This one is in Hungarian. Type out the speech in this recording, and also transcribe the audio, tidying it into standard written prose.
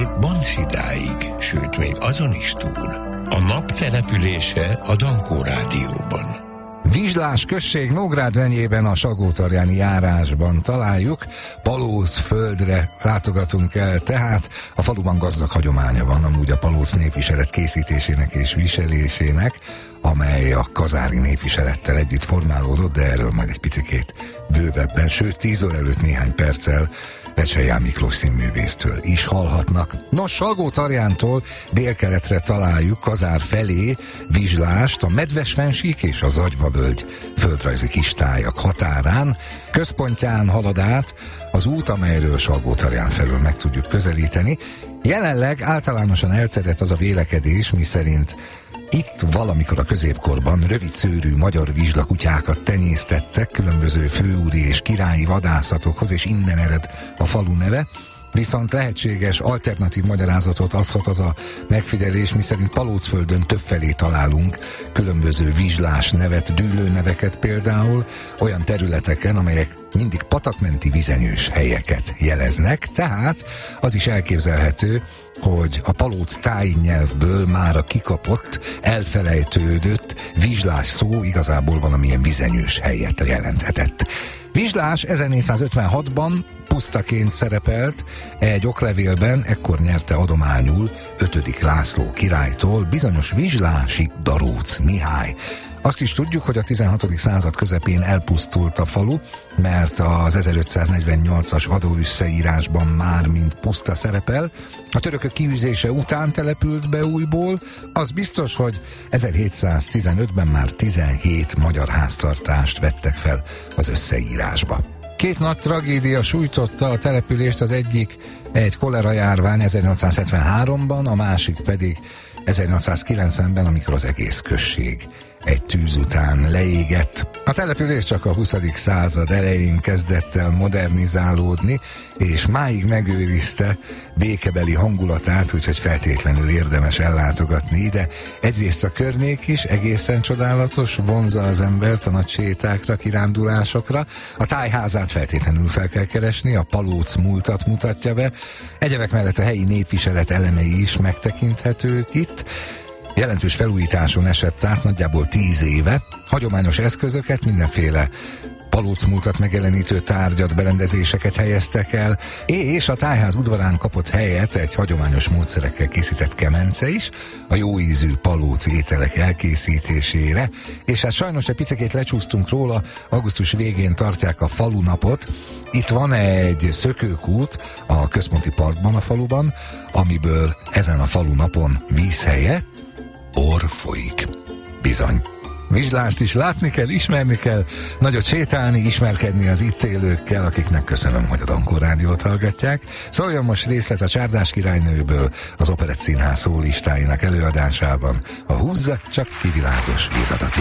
Délután Banszidáig, sőt még azon is túl. A nap települése a Dankó Rádióban. Vizslás község Nógrád-Venyében a Salgótarjáni járásban találjuk. Palóc földre látogatunk el, tehát a faluban gazdag hagyománya van amúgy a palóc népviselet készítésének és viselésének, amely a kazári népviselettel együtt formálódott, de erről majd egy picikét bővebben, sőt 10 óra előtt néhány perccel Pecselyán Miklós színművésztől is hallhatnak. Nos, Salgótarjántól délkeletre találjuk Kazár felé Vizslást, a Medves-fennsík és a Zagyvavölgy földrajzi kistájak határán. Központján halad át az út, amelyről Salgótarján felől meg tudjuk közelíteni. Jelenleg általánosan elterjedt az a vélekedés, miszerint itt valamikor a középkorban rövidszőrű magyar vizslakutyákat tenyésztettek különböző főúri és királyi vadászatokhoz, és innen ered a falu neve. Viszont lehetséges alternatív magyarázatot adhat az a megfigyelés, miszerint Palócföldön többfelé találunk különböző vizslás nevet, dűlő neveket például, olyan területeken, amelyek mindig patakmenti vizenyős helyeket jeleznek, tehát az is elképzelhető, hogy a palóc tájnyelvből mára kikapott, elfelejtődött vizslás szó igazából valamilyen vizenyős helyet jelenthetett. Vizslás 1456-ban pusztaként szerepelt egy oklevélben, ekkor nyerte adományul 5. László királytól bizonyos vizslási Daróc Mihály. Azt is tudjuk, hogy a 16. század közepén elpusztult a falu, mert az 1548-as adóüsszeírásban már mint puszta szerepel. A törökök kiűzése után települt be újból. Az biztos, hogy 1715-ben már 17 magyar háztartást vettek fel az összeírásba. 2 nagy tragédia sújtotta a települést, az egyik egy kolera járvány 1873-ban, a másik pedig 1890-ben, amikor az egész község egy tűz után leégett. A település csak a 20. század elején kezdett el modernizálódni, és máig megőrizte békebeli hangulatát, úgyhogy feltétlenül érdemes ellátogatni ide. Egyrészt a környék is egészen csodálatos, vonzza az embert a nagy sétákra, kirándulásokra. A tájházát feltétlenül fel kell keresni, a palóc múltat mutatja be. Egyebek mellett a helyi népviselet elemei is megtekinthetők itt. Jelentős felújításon esett át nagyjából 10 éve. Hagyományos eszközöket, mindenféle palócmúltat megjelenítő tárgyat, berendezéseket helyeztek el, és a tájház udvarán kapott helyet egy hagyományos módszerekkel készített kemence is, a jóízű palóc ételek elkészítésére, és hát sajnos egy picikét lecsúsztunk róla, augusztus végén tartják a falunapot. Itt van egy szökőkút a központi parkban a faluban, amiből ezen a falunapon víz helyett por folyik. Bizony. Vizslást is látni kell, ismerni kell, nagyot sétálni, ismerkedni az itt élőkkel, akiknek köszönöm, hogy a Dankó Rádiót hallgatják. Szóljon most részlet a Csárdás királynőből az Operett Színház szólistáinak előadásában a Húzzat csak ki világos irodati.